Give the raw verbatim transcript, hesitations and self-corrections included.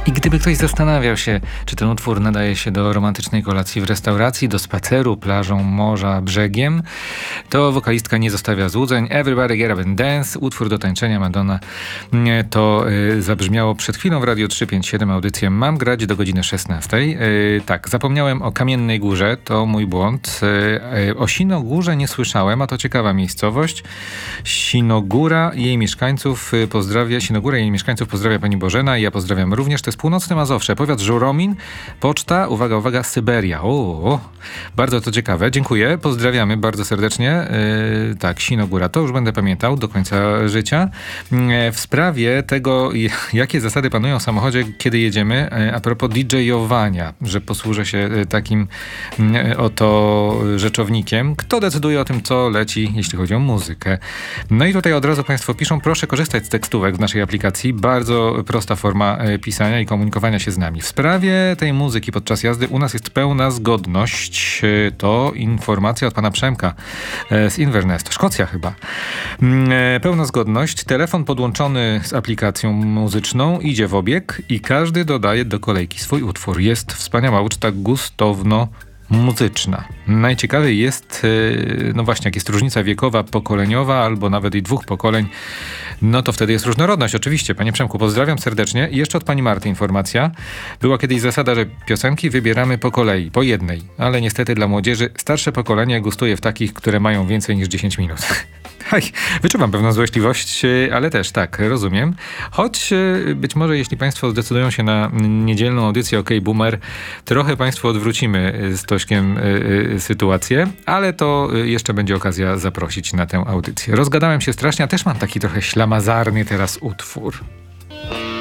I gdyby ktoś zastanawiał się, czy ten utwór nadaje się do romantycznej kolacji w restauracji, do spaceru plażą, morza, brzegiem, to wokalistka nie zostawia złudzeń. Everybody Get Up and Dance, utwór do tańczenia Madonna. To y, zabrzmiało przed chwilą w Radio trzysta pięćdziesiąt siedem, audycję Mam grać do godziny szesnastej. Y, tak, zapomniałem o Kamiennej Górze, to mój błąd. Y, y, o Sinogórze nie słyszałem, a to ciekawa miejscowość. Sinogóra i jej mieszkańców y, pozdrawia, Sinogóra i jej mieszkańców pozdrawia pani Bożena i ja pozdrawiam również. To jest północne Mazowsze, powiat Żuromin, poczta, uwaga, uwaga, Syberia. O, bardzo to ciekawe, dziękuję, pozdrawiamy bardzo serdecznie. Yy, tak, Sinogóra, to już będę pamiętał do końca życia. Yy, w sprawie tego, jakie zasady panują w samochodzie, kiedy jedziemy, yy, a propos didżejowania, że posłużę się yy, takim yy, oto rzeczownikiem. Kto decyduje o tym, co leci, jeśli chodzi o muzykę? No i tutaj od razu państwo piszą, proszę korzystać z tekstówek w naszej aplikacji. Bardzo prosta forma yy, pisania i komunikowania się z nami. W sprawie tej muzyki podczas jazdy u nas jest pełna zgodność. Yy, to informacja od pana Przemka yy, z Inverness, to Szkocja chyba. Yy, pełna zgodność. Telefon podłączony z aplikacją muzyczną idzie w obieg i każdy dodaje do kolejki swój utwór. Jest wspaniała uczta gustowno muzyczna. Najciekawiej jest, no właśnie, jak jest różnica wiekowa, pokoleniowa, albo nawet i dwóch pokoleń, no to wtedy jest różnorodność. Oczywiście, panie Przemku, pozdrawiam serdecznie. I jeszcze od pani Marty informacja. Była kiedyś zasada, że piosenki wybieramy po kolei, po jednej, ale niestety dla młodzieży starsze pokolenie gustuje w takich, które mają więcej niż dziesięć minut. Hej, wyczuwam pewną złośliwość, ale też tak, rozumiem. Choć być może jeśli państwo zdecydują się na niedzielną audycję OK Boomer, trochę państwu odwrócimy z Tośkiem y, y, sytuację, ale to jeszcze będzie okazja zaprosić na tę audycję. Rozgadałem się strasznie, a też mam taki trochę ślamazarny teraz utwór.